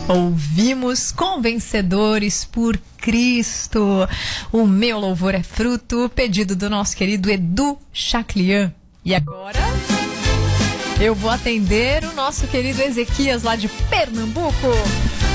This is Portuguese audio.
Ouvimos Convencedores por Cristo. O meu louvor é fruto, pedido do nosso querido Edu Chaclian. E agora eu vou atender o nosso querido Ezequias lá de Pernambuco.